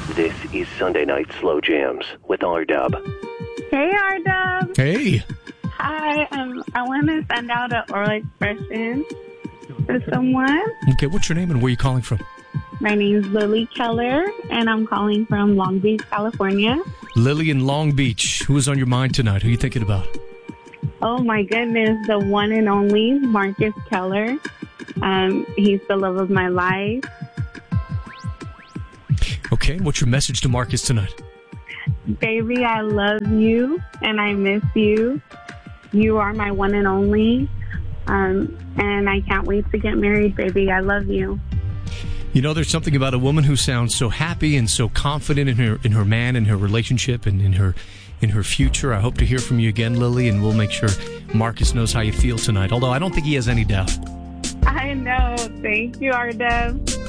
This is Sunday Night Slow Jams with R-Dub. Hey, R-Dub. Hey. Hi. I want to send out an oral expression to someone. Okay, what's your name and where are you calling from? My name's Lily Keller, and I'm calling from Long Beach, California. Lily in Long Beach. Who is on your mind tonight? Who are you thinking about? Oh, my goodness. The one and only Marcus Keller. He's the love of my life. Okay, what's your message to Marcus tonight? Baby, I love you, and I miss you. You are my one and only, and I can't wait to get married, baby. I love you. You know, there's something about a woman who sounds so happy and so confident in her man and her relationship and in her future. I hope to hear from you again, Lily, and we'll make sure Marcus knows how you feel tonight, although I don't think he has any doubt. I know. Thank you, R-Dub.